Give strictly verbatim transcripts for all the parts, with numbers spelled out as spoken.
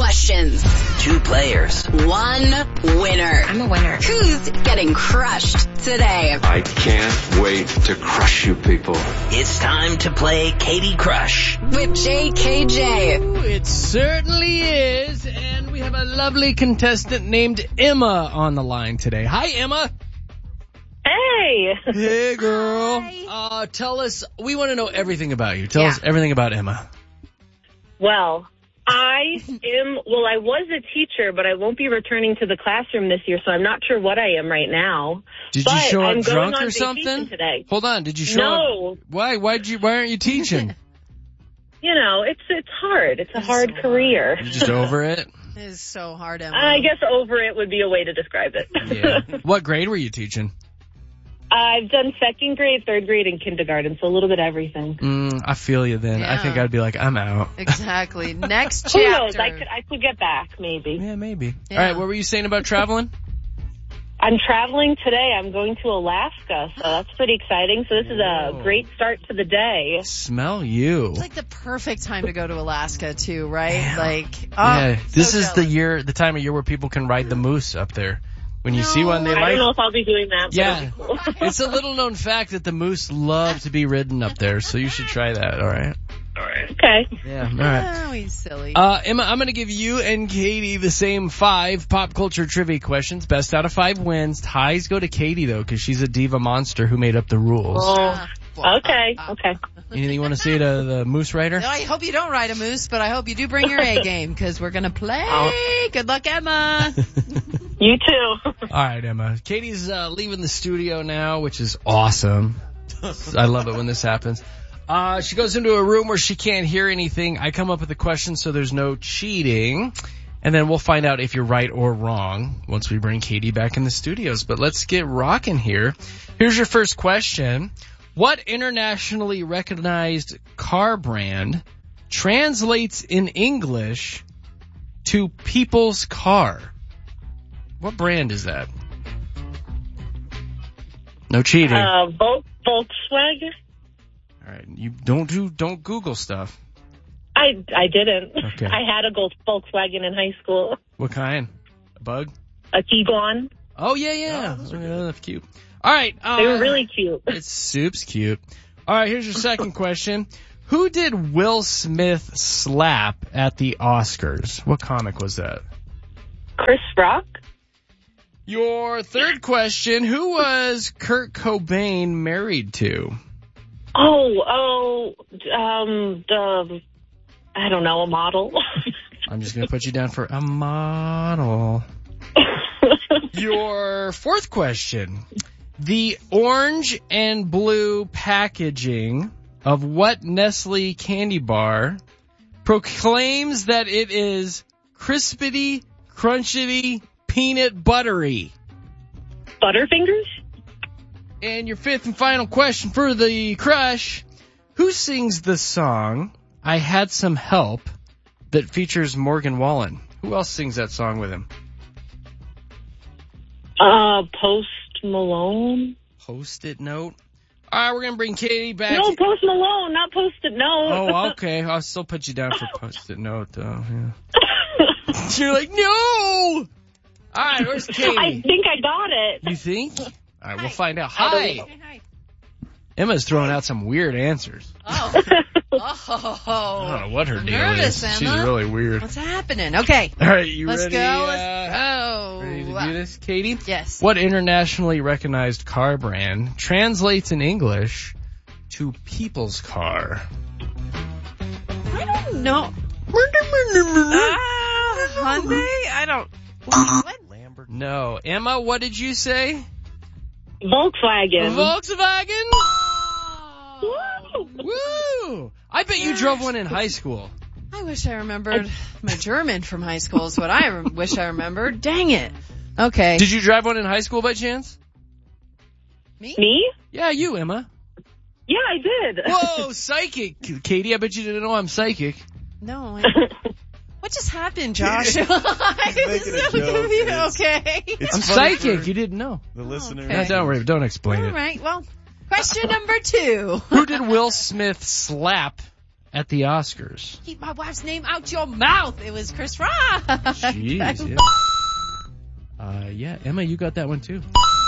questions. Two players. One winner. I'm a winner. Who's getting crushed today? I can't wait to crush you people. It's time to play Katie Crush. With J K J. Ooh, it certainly is, and we have a lovely contestant named Emma on the line today. Hi, Emma. Hey. Hey, girl. Hi. Uh, tell us, we want to know everything about you. Tell Yeah. us everything about Emma. Well, I am, well, I was a teacher, but I won't be returning to the classroom this year, so I'm not sure what I am right now. Did but you show up I'm going drunk on or vacation something? Today. Hold on, did you show No. up? Why? Why'd you, why aren't you teaching? You know, it's it's hard. It's a hard so career. You just over it? It is so hard, Emma. I guess over it would be a way to describe it. Yeah. What grade were you teaching? I've done second grade, third grade, and kindergarten, so a little bit of everything. Mm, I feel you then. I Yeah. think I'd be like, I'm out. Exactly. Next Who chapter. knows? I could I could get back, maybe. Yeah, maybe. Yeah. All right, what were you saying about traveling? I'm traveling today. I'm going to Alaska, so that's pretty exciting. So this is Whoa. a great start to the day. Smell you. It's like the perfect time to go to Alaska, too, right? Yeah. Like, oh, Yeah, this so is the jealous. year, the time of year where people can ride the moose up there. When you No, see one, they I like. don't know if I'll be doing that. But Yeah, it'll be cool. it's a little known fact that the moose love to be ridden up there, so you should try that. All right. Okay. Yeah. All right. Oh, he's silly. Uh, Emma, I'm going to give you and Katie the same five pop culture trivia questions. Best out of five wins. Ties go to Katie though, because she's a diva monster who made up the rules. Oh, okay. Okay. Anything you want to say to the moose rider? I hope you don't ride a moose, but I hope you do bring your A game, because we're going to play. Oh. Good luck, Emma. You too. All right, Emma. Katie's uh, leaving the studio now, which is awesome. I love it when this happens. Uh, she goes into a room where she can't hear anything. I come up with a question so there's no cheating. And then we'll find out if you're right or wrong once we bring Katie back in the studios. But let's get rocking here. Here's your first question. What internationally recognized car brand translates in English to people's car? What brand is that? No cheating. Uh, Vol- Volkswagen? All right, you don't do don't Google stuff. I I didn't. Okay. I had a Gold Volkswagen in high school. What kind? A bug? A Tiguan. Oh yeah, yeah. Oh, that's cute. All right. Uh, They were really cute. It's soup's cute. All right, here's your second question. Who did Will Smith slap at the Oscars? What comic was that? Chris Rock? Your third question. Who was Kurt Cobain married to? Oh, oh, um, the, I don't know, a model. I'm just going to put you down for a model. Your fourth question. The orange and blue packaging of what Nestle candy bar proclaims that it is crispity, crunchity, peanut buttery? Butterfingers? And your fifth and final question for the crush. Who sings the song I Had Some Help that features Morgan Wallen? Who else sings that song with him? Uh, Post Malone? Post-it note. All right, we're going to bring Katie back. No, Post Malone, not Post-it Note. Oh, okay. I'll still put you down for Post-it note, though. Yeah. You're like, no! All right, where's Katie? I think I got it. You think? All right, we'll find out. I Hi. believe. Hey, hi. Emma's throwing out some weird answers. Oh. I Oh. don't know what her deal Nervous, is. She's Emma. really weird. What's happening? Okay. All right, you Let's ready? go. Uh, Let's go. Ready to do this, Katie? Yes. What internationally recognized car brand translates in English to people's car? I don't know. Ah, Hyundai? I don't. What? No. Emma, what did you say? Volkswagen. Volkswagen? Woo! Woo! I bet you drove one in high school. I wish I remembered my German from high school is what I re- wish I remembered. Dang it. Okay. Did you drive one in high school by chance? Me? Me? Yeah, you, Emma. Yeah, I did. Whoa, psychic. Katie, I bet you didn't know I'm psychic. No. I, what just happened, Josh? He's making a joke. It's- Okay. It's I'm funny psychic. for You didn't know. the listener. Okay. No, don't worry. Don't explain All it. right. Well, question number two. Who did Will Smith slap at the Oscars? Keep my wife's name out your mouth. It was Chris Rock. Jeez. Yeah. Uh, yeah, Emma, you got that one too.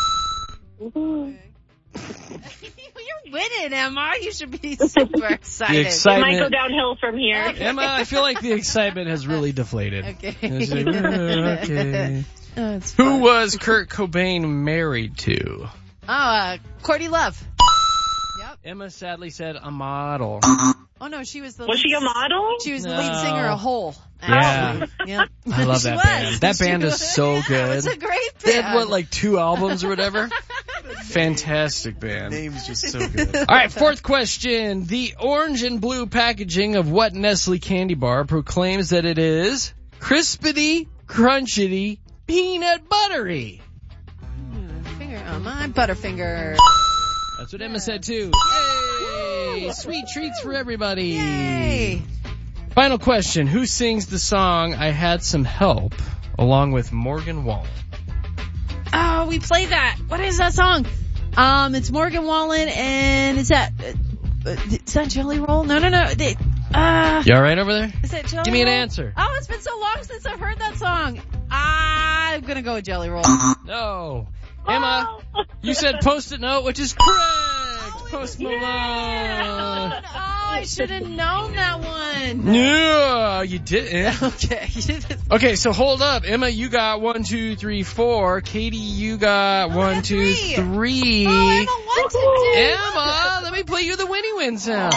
You're winning, Emma. You should be super excited. The It excitement. might go downhill from here. Emma, I feel like the excitement has really deflated. Okay. It's like, uh, okay. Oh, it's Who fun. was Kurt Cobain married to? Oh, uh, Courtney Love. Yep. Emma sadly said a model. Oh, no, she was the Was lead, she a model? She was the No. lead singer of Hole. Yeah. Yep. I love She that was. band. That She band is was. so Yeah, good. It's a great band. They had, what, like two albums or whatever? Fantastic band. Name's just so good. All right, fourth question. The orange and blue packaging of what Nestle candy bar proclaims that it is crispity, crunchity, peanut buttery? Finger on my Butterfinger. That's what Emma said too. Hey, sweet treats for everybody. Yay. Final question. Who sings the song I Had Some Help along with Morgan Wallen? Oh, we played that. What is that song? Um, it's Morgan Wallen and is that, uh, is that Jelly Roll? No, no, no. They, uh, You all right over there? is that Jelly Give me an Roll? answer. Oh, it's been so long since I've heard that song. I'm gonna go with Jelly Roll. No. Emma, you said Post-it Note, which is correct. Post Malone. Oh, I should have known that one. No, you didn't. Okay. Okay, so hold up. Emma, you got one, two, three, four. Katie, you got one, got two, three. three. Oh, Emma, what to do? Emma, let me play you the Winnie Win sound.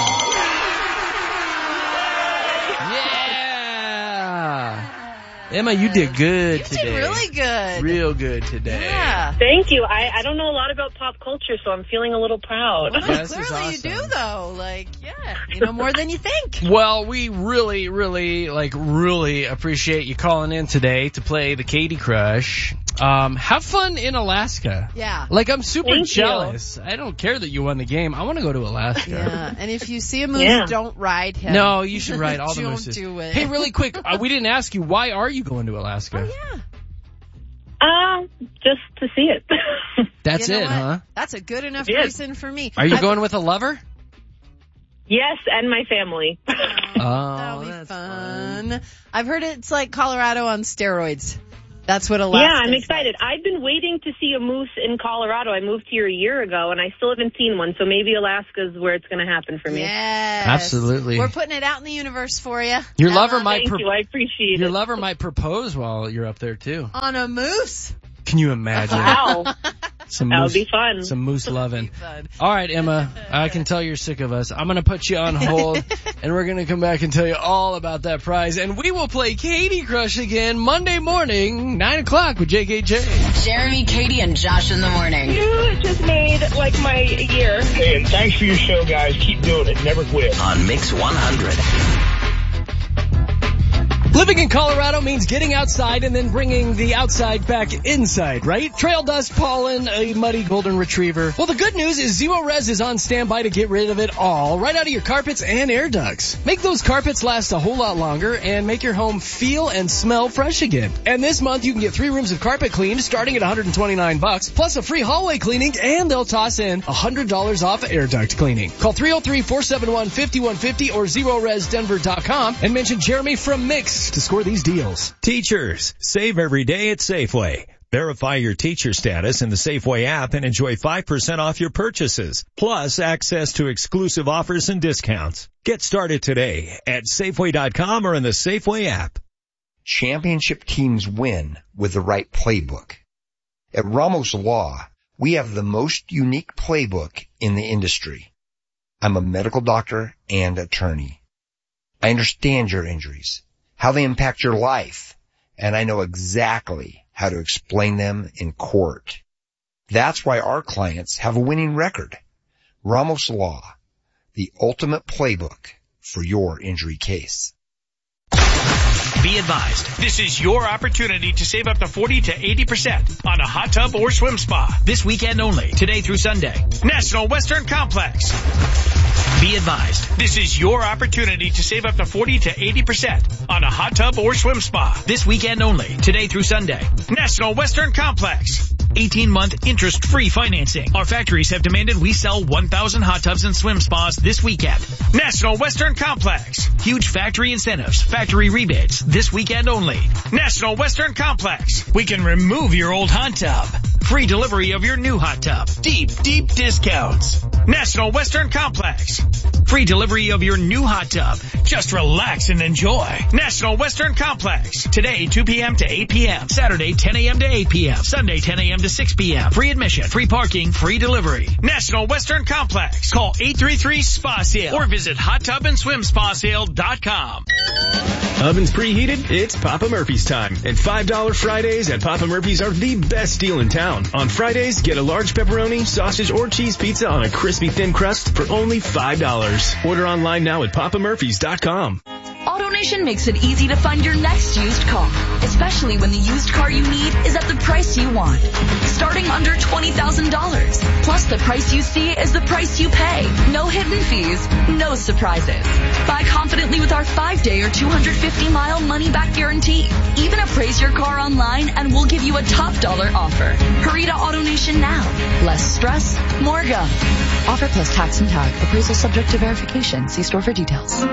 Yeah. Emma, you did good You today. did really good. Real good today. Yeah. Thank you. I, I don't know a lot about pop culture, so I'm feeling a little proud. Well, Yeah, this is clearly you do, awesome. though. Like, yeah, you know more than you think. Well, we really, really, like, really appreciate you calling in today to play the Katie Crush. Um, have fun in Alaska. Yeah. Like, I'm super Thank you. jealous. I don't care that you won the game. I want to go to Alaska. Yeah, and if you see a moose, Yeah. don't ride him. No, you should ride all the Don't mooses. do it. Hey, really quick, uh, we didn't ask you, why are you going to Alaska? Oh, yeah. Uh, just to see it. That's You know it, what? huh? That's a good enough Yes. reason for me. Are you I've- going with a lover? Yes, and my family. Oh, That'll be that's fun. I've heard it's like Colorado on steroids. That's what Alaska. Yeah, I'm excited. I've been waiting to see a moose in Colorado. I moved here a year ago, and I still haven't seen one, so maybe Alaska's where it's going to happen for me. Yes. Absolutely. We're putting it out in the universe for you. Your lover might Thank pro- you. I appreciate your it. lover might propose while you're up there too. On a moose. Can you imagine? Wow. Some That would moose, be fun. some moose loving. Fun. All right, Emma, I can tell you're sick of us. I'm going to put you on hold, and we're going to come back and tell you all about that prize. And we will play Katie Crush again Monday morning, nine o'clock with J K J. Jeremy, Katie, and Josh in the morning. You just made, like, my year. And thanks for your show, guys. Keep doing it. Never quit. On Mix one hundred. Living in Colorado means getting outside and then bringing the outside back inside, right? Trail dust, pollen, a muddy golden retriever. Well, the good news is Zero Res is on standby to get rid of it all, right out of your carpets and air ducts. Make those carpets last a whole lot longer and make your home feel and smell fresh again. And this month you can get three rooms of carpet cleaned starting at one hundred twenty-nine bucks, plus a free hallway cleaning, and they'll toss in one hundred dollars off air duct cleaning. Call three oh three, four seven one, five one five oh or zero res denver dot com and mention Jeremy from Mix to score these deals. Teachers, save every day at Safeway. Verify your teacher status in the Safeway app and enjoy five percent off your purchases, plus access to exclusive offers and discounts. Get started today at Safeway dot com or in the Safeway app. Championship teams win with the right playbook. At Ramos Law, we have the most unique playbook in the industry. I'm a medical doctor and attorney. I understand your injuries, how they impact your life, and I know exactly how to explain them in court. That's why our clients have a winning record. Ramos Law, the ultimate playbook for your injury case. Be advised, this is your opportunity to save up to forty to eighty percent on a hot tub or swim spa. This weekend only, today through Sunday. National Western Complex. Be advised, this is your opportunity to save up to forty to eighty percent on a hot tub or swim spa. This weekend only, today through Sunday. National Western Complex. eighteen-month interest-free financing. Our factories have demanded we sell one thousand hot tubs and swim spas this weekend. National Western Complex. Huge factory incentives, factory rebates this weekend only. National Western Complex. We can remove your old hot tub. Free delivery of your new hot tub. Deep, deep discounts. National Western Complex. Free delivery of your new hot tub. Just relax and enjoy. National Western Complex. Today, two p.m. to eight p.m. Saturday, ten a.m. to eight p.m. Sunday, ten a.m. to six p.m. Free admission, free parking, free delivery. National Western Complex. Call eight three three, S P A sale or visit hot tub and swim spa sale dot com. Ovens preheated? It's Papa Murphy's time. And five dollar Fridays at Papa Murphy's are the best deal in town. On Fridays, get a large pepperoni, sausage, or cheese pizza on a crispy thin crust for only five dollars. Order online now at papa murphys dot com. AutoNation makes it easy to find your next used car, especially when the used car you need is at the price you want. Starting under twenty thousand dollars. Plus the price you see is the price you pay. No hidden fees, no surprises. Buy confidently with our five-day or two hundred fifty mile money-back guarantee. Even appraise your car online and we'll give you a top dollar offer. Hurry to AutoNation now. Less stress, more go. Offer plus tax and tag. Appraisal subject to verification. See store for details.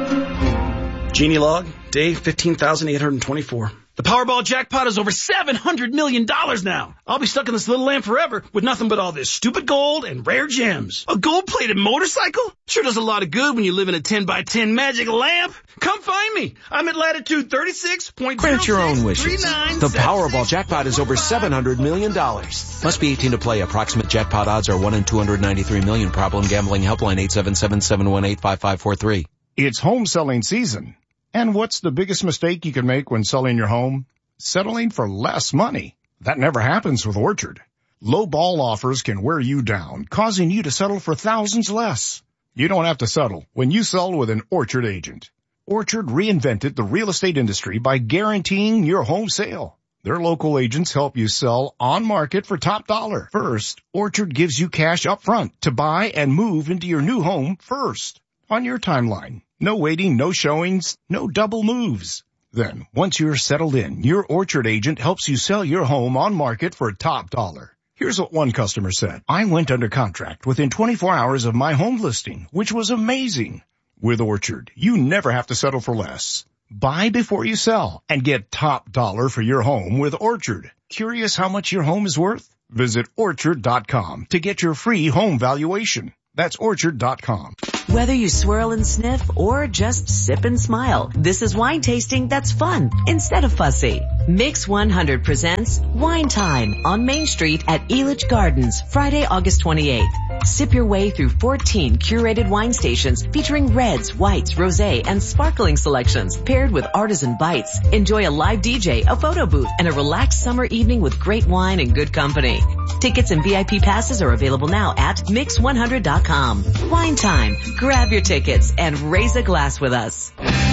Genie log, day fifteen thousand eight hundred twenty-four. The Powerball jackpot is over seven hundred million dollars now. I'll be stuck in this little lamp forever with nothing but all this stupid gold and rare gems. A gold-plated motorcycle? Sure does a lot of good when you live in a ten by ten magic lamp. Come find me. I'm at latitude thirty-six point zero six. Grant your own wishes. The Powerball jackpot is over seven hundred million dollars. Must be eighteen to play. Approximate jackpot odds are one in two hundred ninety-three million. Problem gambling helpline eight seven seven, seven one eight, five five four three. It's home selling season. And what's the biggest mistake you can make when selling your home? Settling for less money. That never happens with Orchard. Low ball offers can wear you down, causing you to settle for thousands less. You don't have to settle when you sell with an Orchard agent. Orchard reinvented the real estate industry by guaranteeing your home sale. Their local agents help you sell on market for top dollar. First, Orchard gives you cash up front to buy and move into your new home first. On your timeline. No waiting, no showings, no double moves. Then, once you're settled in, your Orchard agent helps you sell your home on market for top dollar. Here's what one customer said. I went under contract within twenty-four hours of my home listing, which was amazing. With Orchard, you never have to settle for less. Buy before you sell and get top dollar for your home with Orchard. Curious how much your home is worth? Visit orchard dot com to get your free home valuation. That's orchard dot com. Whether you swirl and sniff or just sip and smile, this is wine tasting that's fun instead of fussy. Mix one hundred presents Wine Time on Main Street at Elitch Gardens, Friday, August twenty-eighth. Sip your way through fourteen curated wine stations featuring reds, whites, rosé, and sparkling selections paired with artisan bites. Enjoy a live D J, a photo booth, and a relaxed summer evening with great wine and good company. Tickets and V I P passes are available now at mix one hundred dot com. Wine Time. Grab your tickets and raise a glass with us.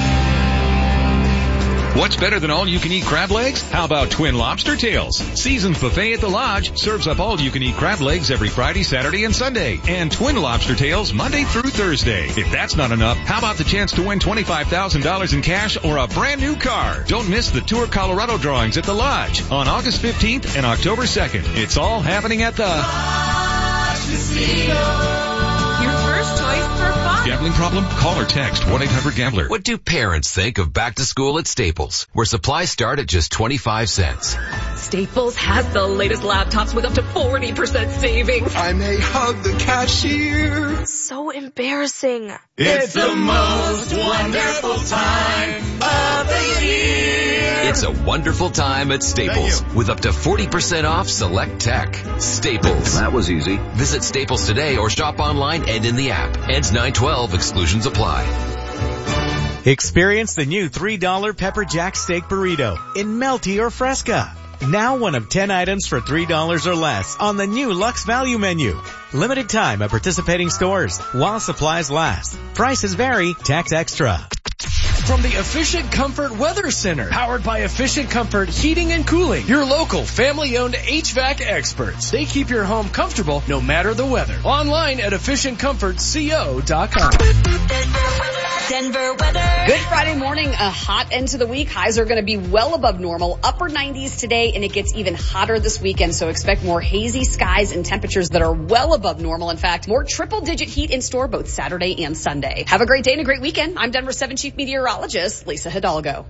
What's better than all-you-can-eat crab legs? How about Twin Lobster Tails? Seasoned buffet at the Lodge serves up all-you-can-eat crab legs every Friday, Saturday, and Sunday. And Twin Lobster Tails Monday through Thursday. If that's not enough, how about the chance to win twenty-five thousand dollars in cash or a brand new car? Don't miss the Tour Colorado drawings at the Lodge on August fifteenth and October second. It's all happening at the Lodge Casino. Your first choice for fun. Gambling problem? Call or text one eight hundred gambler. What do parents think of back to school at Staples, where supplies start at just twenty-five cents? Staples has the latest laptops with up to forty percent savings. I may hug the cashier. So embarrassing. It's the most wonderful time of the year. It's a wonderful time at Staples with up to forty percent off select tech. Staples. That was easy. Visit Staples today or shop online and in the app. Ends nine twelve. Exclusions apply. Experience the new three dollar Pepper Jack Steak Burrito in Melty or Fresca. Now one of ten items for three dollars or less on the new Lux Value Menu. Limited time at participating stores while supplies last. Prices vary, tax extra. From the Efficient Comfort Weather Center, powered by Efficient Comfort Heating and Cooling, your local family-owned H V A C experts. They keep your home comfortable no matter the weather. Online at efficient comfort co dot com. Denver weather. Good Friday morning, a hot end to the week. Highs are going to be well above normal, upper nineties today, and it gets even hotter this weekend. So expect more hazy skies and temperatures that are well above normal. In fact, more triple digit heat in store both Saturday and Sunday. Have a great day and a great weekend. I'm Denver seven Chief Meteorologist Lisa Hidalgo.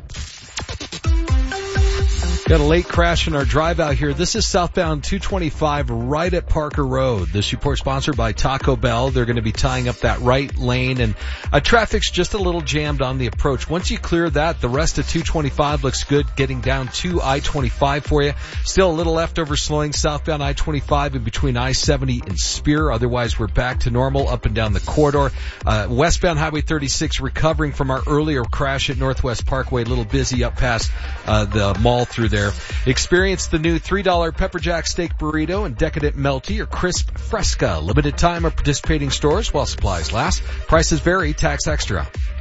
Got a late crash in our drive out here. This is southbound two twenty-five right at Parker Road. This report sponsored by Taco Bell. They're going to be tying up that right lane, and uh, traffic's just a little jammed on the approach. Once you clear that, the rest of two twenty-five looks good, getting down to I twenty-five for you. Still a little leftover slowing southbound I twenty-five in between I seventy and Spear. Otherwise, we're back to normal up and down the corridor. Uh, westbound Highway thirty-six recovering from our earlier crash at Northwest Parkway. A little busy up past uh, the mall through there. Experience the new three dollar Pepper Jack Steak Burrito and Decadent Melty or Crisp Fresca. Limited time at participating stores while supplies last. Prices vary. Tax extra.